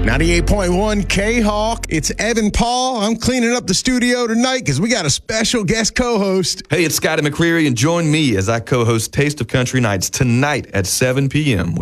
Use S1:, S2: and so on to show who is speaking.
S1: 98.1 K-Hawk. It's Evan Paul. I'm cleaning up the studio tonight because we got a special guest co-host.
S2: Hey, it's Scotty McCreery, and join me as I co-host Taste of Country Nights tonight at 7 p.m.